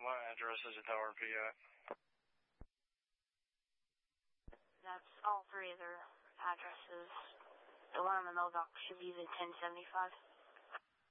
My address is at Tower PI. That's all three of their addresses. The one on the mailbox should be the 1075.